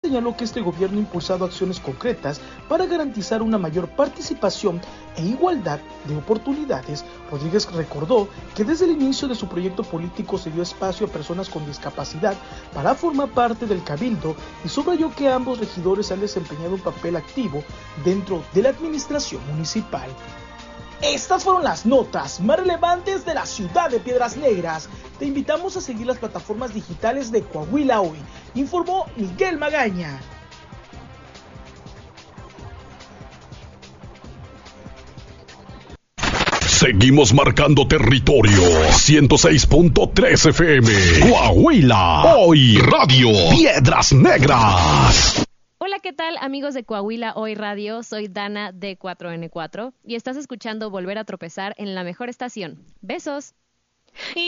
señaló que este gobierno ha impulsado acciones concretas para garantizar una mayor participación e igualdad de oportunidades. Rodríguez recordó que desde el inicio de su proyecto político se dio espacio a personas con discapacidad para formar parte del cabildo y subrayó que ambos regidores han desempeñado un papel activo dentro de la administración municipal. Estas fueron las notas más relevantes de la ciudad de Piedras Negras. Te invitamos a seguir las plataformas digitales de Coahuila Hoy, informó Miguel Magaña. Seguimos marcando territorio. 106.3 FM. Coahuila Hoy Radio. Piedras Negras. Hola, ¿qué tal, amigos de Coahuila Hoy Radio? Soy Dana de 4N4 y estás escuchando Volver a Tropezar en la mejor estación. ¡Besos!